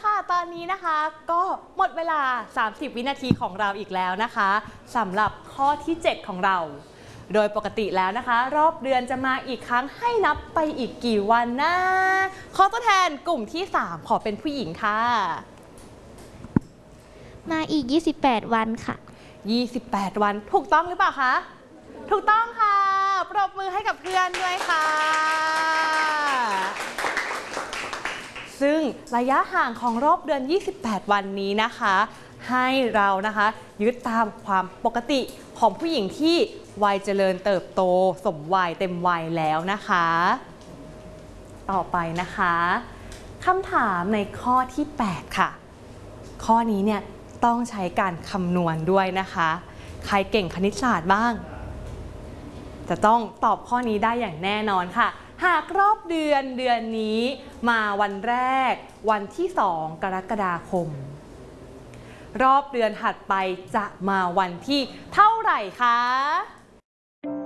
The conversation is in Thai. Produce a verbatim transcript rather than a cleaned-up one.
ค่ะตอนนี้นะคะก็หมดเวลาสามสิบวินาทีของเราอีกแล้วนะคะสำหรับข้อที่เจ็ดของเราโดยปกติแล้วนะคะรอบเดือนจะมาอีกครั้งให้นับไปอีกกี่วันนะขอตัวแทนกลุ่มที่สามขอเป็นผู้หญิงค่ะมาอีกยี่สิบแปดวันค่ะยี่สิบแปดวันถูกต้องหรือเปล่าคะถูกต้องค่ะปรบมือให้กับเพื่อนด้วยค่ะซึ่งระยะห่างของรอบเดือนยี่สิบแปดวันนี้นะคะให้เรานะคะยึดตามความปกติของผู้หญิงที่วัยเจริญเติบโตสมวัยเต็มวัยแล้วนะคะต่อไปนะคะคำถามในข้อที่แปดค่ะข้อนี้เนี่ยต้องใช้การคำนวณด้วยนะคะใครเก่งคณิตศาสตร์บ้างจะต้องตอบข้อนี้ได้อย่างแน่นอนค่ะหากรอบเดือนเดือนนี้มาวันแรกวันที่สองกรกฎาคมรอบเดือนถัดไปจะมาวันที่เท่าไหร่คะ